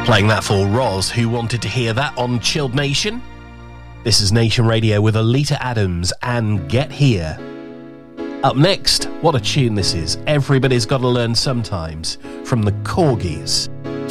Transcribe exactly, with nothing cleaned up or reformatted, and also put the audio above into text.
Playing that for Roz, who wanted to hear that on Chilled Nation. This is Nation Radio with Alita Adams and Get Here. Up next, what a tune this is. Everybody's Got to Learn Sometimes from the Corgis.